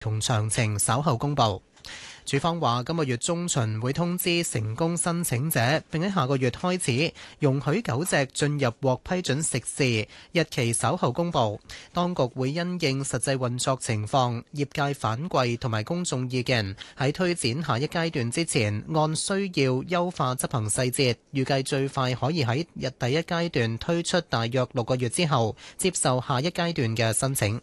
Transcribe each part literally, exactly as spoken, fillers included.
同詳情稍後公佈。署方話今個月中旬會通知成功申請者，並喺下個月開始容許狗隻進入獲批准食肆，日期稍後公佈。當局會因應實際運作情況、業界反饋同埋公眾意見，喺推展下一階段之前，按需要優化執行細節，預計最快可以喺日第一階段推出，大約六個月之後接受下一階段嘅申請。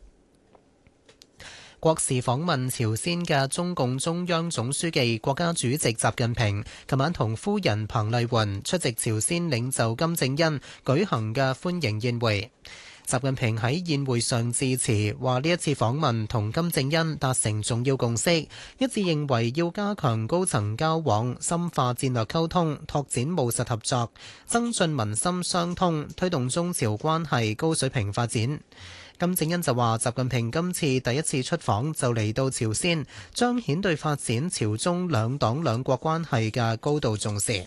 國事訪問朝鮮嘅中共中央總書記、國家主席習近平，琴晚同夫人彭麗媛出席朝鮮領袖金正恩舉行嘅歡迎宴會。習近平喺宴會上致辭，話呢一次訪問同金正恩達成重要共識，一致認為要加強高層交往，深化戰略溝通，拓展務實合作，增進民心相通，推動中朝關係高水平發展。金正恩就話：習近平今次第一次出訪就嚟到朝鮮，彰顯對發展朝中兩黨兩國關係嘅高度重視。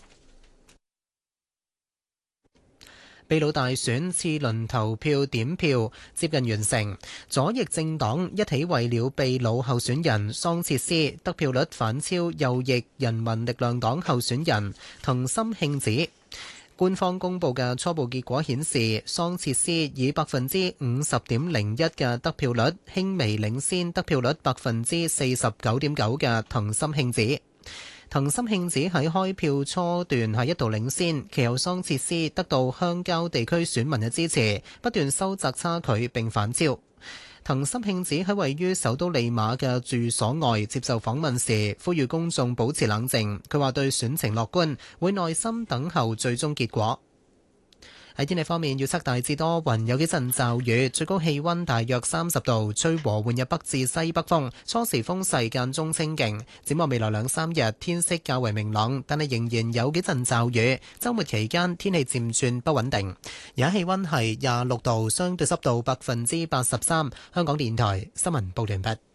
秘魯大選次輪投票點票接近完成，左翼政黨一起為了秘魯候選人桑切斯得票率反超右翼人民力量黨候選人藤森慶子。官方公佈嘅初步結果顯示，桑切斯以百分之五十點零一嘅得票率，輕微領先得票率百分之四十九點九嘅藤森慶子。藤森慶子喺開票初段係一度領先，其後桑切斯得到鄉郊地區選民嘅支持，不斷收窄差距並反超。藤森慶子喺位於首都利馬嘅住所外接受訪問時，呼籲公眾保持冷靜。佢話對選情樂觀，會耐心等候最終結果。喺天氣方面，預測大致多雲，有幾陣驟雨，最高氣溫大約三十度，吹和緩嘅北至西北風，初時風勢間中清勁。展望未來兩三日，天色較為明朗，但係仍然有幾陣驟雨。週末期間天氣漸轉不穩定。而家氣溫係廿六度，相對濕度百分之八十三。香港電台新聞報完畢。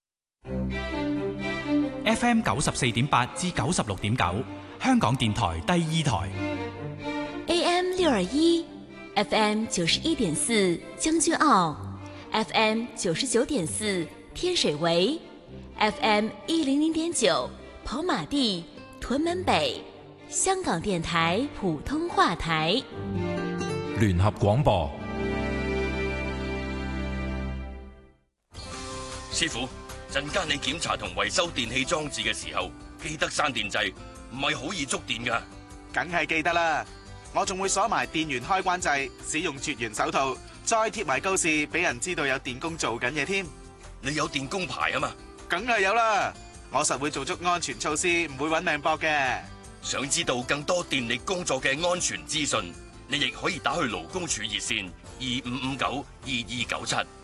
F M 九十四點八至九十六點九，香港電台第二台。 A M 六二一 ，F M 九十一點四將軍澳 ，F M 九十九點四天水圍 ，F M 一零零點九跑馬地屯門北，香港電台普通話台。 聯合廣播。 師傅，陣間你檢查同維修電器裝置嘅時候，記得閂電掣，唔係好易觸電㗎。 梗係記得啦。我仲會鎖埋電源開關掣，使用絕緣手套，再貼埋告示俾人知道有電工做緊嘢添。 你有電工牌啊嘛？ 梗係有啦，我實會做足安全措施，唔會搵命搏嘅。 想知道更多電力工作嘅安全資訊，你亦可以打去勞工處熱線二五五九二二九七。